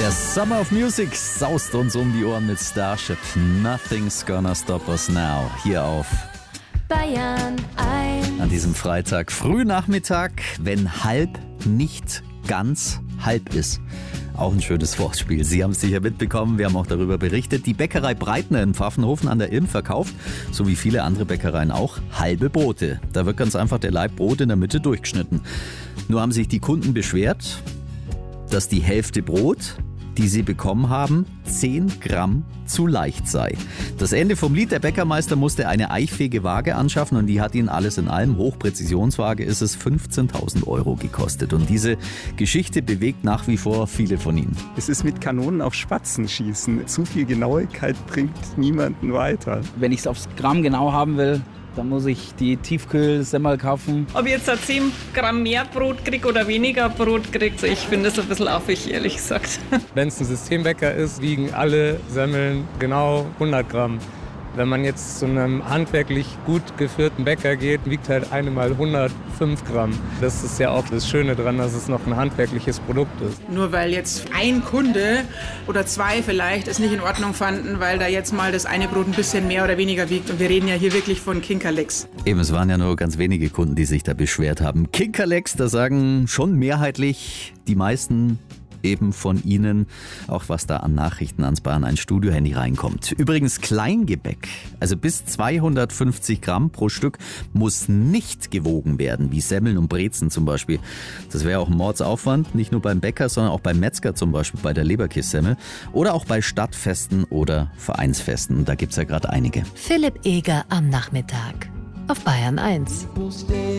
Der Summer of Music saust uns um die Ohren mit Starship. Nothing's gonna stop us now. Hier auf Bayern 1. an diesem Freitag. Frühnachmittag, wenn halb nicht ganz halb ist. Auch ein schönes Wortspiel. Sie haben es sicher mitbekommen, wir haben auch darüber berichtet. Die Bäckerei Breitner in Pfaffenhofen an der Ilm verkauft, so wie viele andere Bäckereien auch, halbe Brote. Da wird ganz einfach der Laib Brot in der Mitte durchgeschnitten. Nur haben sich die Kunden beschwert, dass die Hälfte Brot, die sie bekommen haben, 10 Gramm zu leicht sei. Das Ende vom Lied: der Bäckermeister musste eine eichfähige Waage anschaffen und die hat ihn alles in allem, Hochpräzisionswaage ist es, 15.000 € gekostet. Und diese Geschichte bewegt nach wie vor viele von ihnen. Es ist mit Kanonen auf Spatzen schießen. Zu viel Genauigkeit bringt niemanden weiter. Wenn ich es aufs Gramm genau haben will, dann muss ich die Tiefkühlsemmel kaufen. Ob ich jetzt 10 Gramm mehr Brot kriege oder weniger Brot kriege, ich finde das ein bisschen affig, ehrlich gesagt. Wenn es ein Systembäcker ist, wiegen alle Semmeln genau 100 Gramm. Wenn man jetzt zu einem handwerklich gut geführten Bäcker geht, wiegt halt eine mal 105 Gramm. Das ist ja auch das Schöne daran, dass es noch ein handwerkliches Produkt ist. Nur weil jetzt ein Kunde oder zwei vielleicht es nicht in Ordnung fanden, weil da jetzt mal das eine Brot ein bisschen mehr oder weniger wiegt. Und wir reden ja hier wirklich von Kinkerlecks. Eben, es waren ja nur ganz wenige Kunden, die sich da beschwert haben. Kinkerlecks, da sagen schon mehrheitlich die meisten eben von Ihnen, auch was da an Nachrichten ans Bayern 1 Studio-Handy reinkommt. Übrigens Kleingebäck, also bis 250 Gramm pro Stück, muss nicht gewogen werden, wie Semmeln und Brezen zum Beispiel. Das wäre auch ein Mordsaufwand, nicht nur beim Bäcker, sondern auch beim Metzger zum Beispiel, bei der Leberkässemmel oder auch bei Stadtfesten oder Vereinsfesten. Und da gibt es ja gerade einige. Philipp Eger am Nachmittag auf Bayern 1.